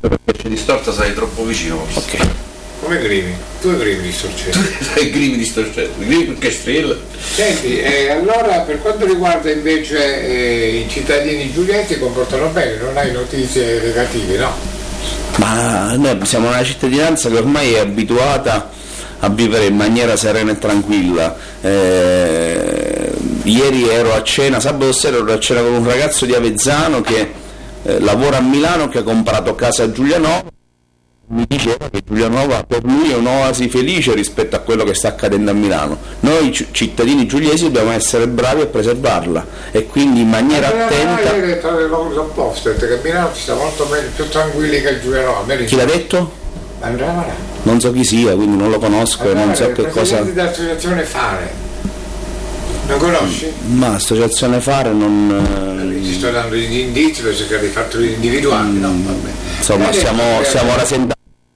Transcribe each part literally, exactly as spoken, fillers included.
perché c'è distorta, sei troppo vicino. Ok. Come grimi? Tu grimi distorcendo. Tu grimi distorcendo, grimi perché strilla. Senti, eh, allora per quanto riguarda invece eh, i cittadini giulieti comportano bene, non hai notizie negative, no? Ma noi siamo una cittadinanza che ormai è abituata a vivere in maniera serena e tranquilla. Eh, ieri ero a cena, sabato sera ero a cena con un ragazzo di Avezzano che eh, lavora a Milano, che ha comprato casa a Giulianova. Mi diceva che Giulianova per lui è un'oasi felice rispetto a quello che sta accadendo a Milano. Noi c- cittadini giuliesi dobbiamo essere bravi a preservarla e quindi in maniera Ma attenta. hai detto l'opposto, che a Milano ci sta molto meglio, più tranquilli che a Giulianova. Chi l'ha detto? Andrea Marà. Non so chi sia, quindi non lo conosco e non so che cosa. Il presidente dell'associazione Fare. Non conosci? Ma l'associazione Fare non. Ti sto dando gli indizi per cercare di farteli individuare, no? Vabbè. Insomma, stiamo, stiamo rasentando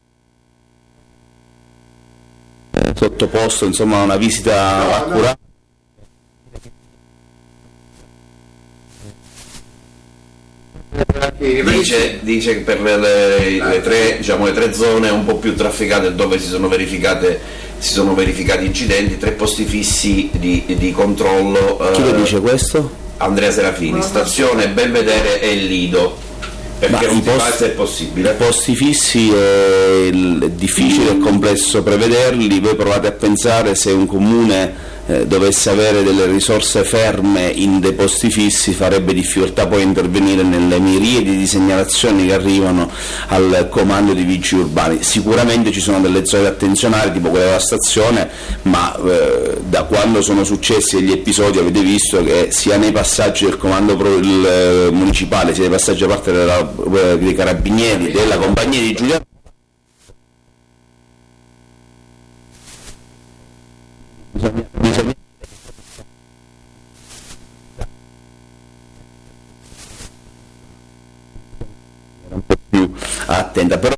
sottoposto insomma a una visita No, accurata. Dice, dice che per le, le, le, tre, diciamo, le tre zone un po' più trafficate dove si sono verificate si sono verificati incidenti, tre posti fissi di, di controllo. Chi eh, lo dice questo? Andrea Serafini, stazione Belvedere e Lido, perché Ma non i si fa posti- se è possibile. I posti fissi è, il- è difficile e complesso prevederli. Voi provate a pensare se un comune eh, dovesse avere delle risorse ferme in dei posti fissi, farebbe difficoltà poi a intervenire nelle miriadi di segnalazioni che arrivano al comando di vigili urbani. Sicuramente ci sono delle zone da attenzionare, tipo quella della stazione, ma eh, da quando sono successi gli episodi avete visto che sia nei passaggi del comando pro- il, eh, municipale, sia nei passaggi da parte della, eh, dei carabinieri, della compagnia di Giuliano, bisogna, bisogna un po' più attenta, però